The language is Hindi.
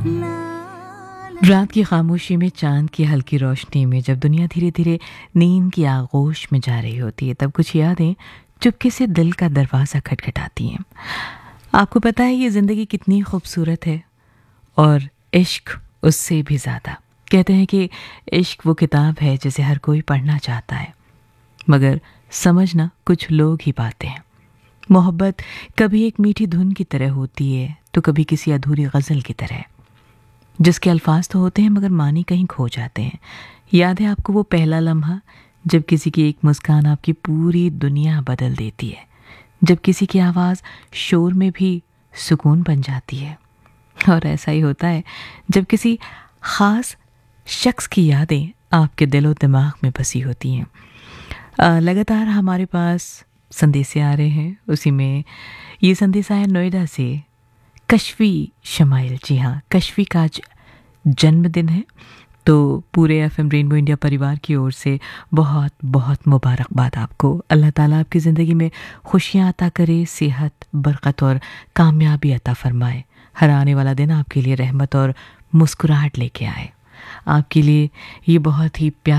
रात की खामोशी में चांद की हल्की रोशनी में जब दुनिया धीरे धीरे नींद की आगोश में जा रही होती है, तब कुछ यादें चुपके से दिल का दरवाज़ा खटखटाती हैं। आपको पता है ये ज़िंदगी कितनी खूबसूरत है, और इश्क उससे भी ज़्यादा। कहते हैं कि इश्क वो किताब है जिसे हर कोई पढ़ना चाहता है, मगर समझना कुछ लोग ही पाते हैं। मोहब्बत कभी एक मीठी धुन की तरह होती है, तो कभी किसी अधूरी गज़ल की तरह, जिसके अल्फाज तो होते हैं मगर मानी कहीं खो जाते हैं। याद है आपको वो पहला लम्हा जब किसी की एक मुस्कान आपकी पूरी दुनिया बदल देती है, जब किसी की आवाज़ शोर में भी सुकून बन जाती है। और ऐसा ही होता है जब किसी ख़ास शख्स की यादें आपके दिलो दिमाग में बसी होती हैं। लगातार हमारे पास संदेश आ रहे हैं, उसी में ये संदेश आया नोएडा से कशफी शमाइल। जी हाँ, कशफी का आज जन्मदिन है, तो पूरे एफएम रेनबो इंडिया परिवार की ओर से बहुत बहुत मुबारकबाद आपको। अल्लाह ताला आपकी ज़िंदगी में खुशियाँ अता करे, सेहत, बरकत और कामयाबी अता फरमाए। हर आने वाला दिन आपके लिए रहमत और मुस्कुराहट लेके आए। आपके लिए ये बहुत ही प्यार